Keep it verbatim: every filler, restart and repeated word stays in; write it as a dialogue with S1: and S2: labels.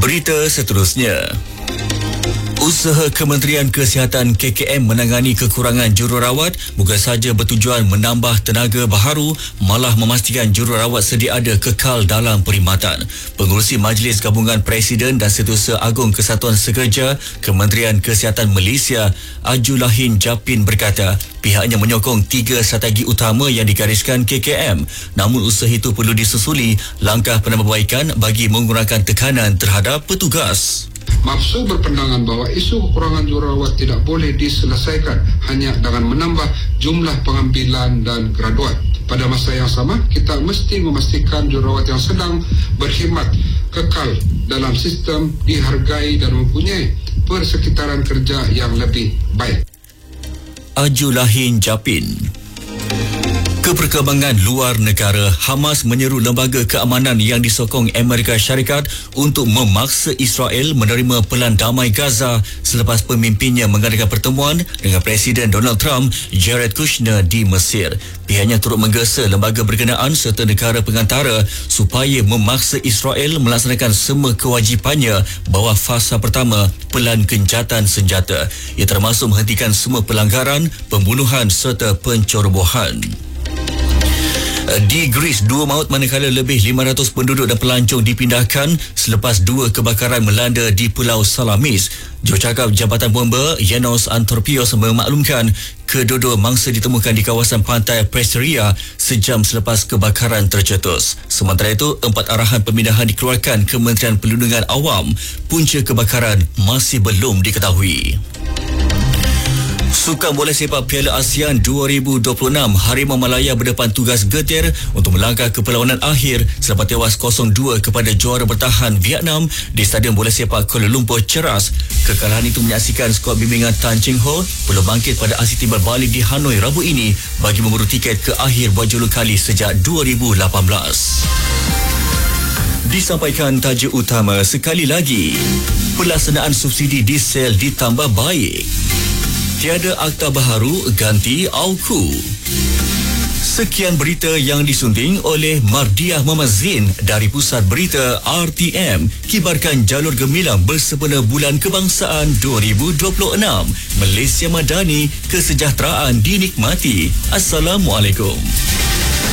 S1: Berita seterusnya. Usaha Kementerian Kesihatan K K M menangani kekurangan jururawat bukan sahaja bertujuan menambah tenaga baharu, malah memastikan jururawat sedia ada kekal dalam perkhidmatan. Pengerusi Majlis Gabungan Presiden dan Setiausaha Agung Kesatuan Sekerja Kementerian Kesihatan Malaysia, Ajulahin Japin berkata, pihaknya menyokong tiga strategi utama yang digariskan K K M. Namun usaha itu perlu disusuli langkah penambahbaikan bagi mengurangkan tekanan terhadap petugas.
S2: Mafsu berpandangan bahawa isu kekurangan jururawat tidak boleh diselesaikan hanya dengan menambah jumlah pengambilan dan graduat. Pada masa yang sama, kita mesti memastikan jururawat yang sedang berkhidmat kekal dalam sistem, dihargai dan mempunyai persekitaran kerja yang lebih baik.
S1: Ajulahin Japin. Keperkembangan luar negara, Hamas menyeru lembaga keamanan yang disokong Amerika Syarikat untuk memaksa Israel menerima pelan damai Gaza selepas pemimpinnya mengadakan pertemuan dengan Presiden Donald Trump, Jared Kushner di Mesir. Pihaknya turut menggesa lembaga berkenaan serta negara pengantara supaya memaksa Israel melaksanakan semua kewajipannya bawah fasa pertama pelan gencatan senjata. Ia termasuk menghentikan semua pelanggaran, pembunuhan serta pencerobohan. Di Greece, dua maut manakala lebih lima ratus penduduk dan pelancong dipindahkan selepas dua kebakaran melanda di Pulau Salamis. Jurucakap Jabatan Bomba Yanos Anthropios memaklumkan kedua-dua mangsa ditemukan di kawasan pantai Presteria sejam selepas kebakaran tercetus. Sementara itu, empat arahan pemindahan dikeluarkan Kementerian Perlindungan Awam. Punca kebakaran masih belum diketahui. Sukan bola sepak Piala ASEAN dua ribu dua puluh enam, Harimau Malaya berdepan tugas getir untuk melangkah ke perlawanan akhir selepas tewas kosong dua kepada juara bertahan Vietnam di Stadium Bola Sepak Kuala Lumpur Ceras. Kekalahan itu menyaksikan skuad bimbingan Tan Cheng Ho perlu bangkit pada aksi timbal balik di Hanoi Rabu ini bagi memburu tiket ke akhir buat juluh kali sejak dua ribu lapan belas. Disampaikan tajuk utama sekali lagi. Pelaksanaan subsidi diesel ditambah baik. Tiada akta baharu, ganti AUKU. Sekian berita yang disunting oleh Mardiah Muhammad Zain dari Pusat Berita R T M. Kibarkan jalur gemilang bersempena Bulan Kebangsaan dua ribu dua puluh enam. Malaysia Madani, kesejahteraan dinikmati. Assalamualaikum.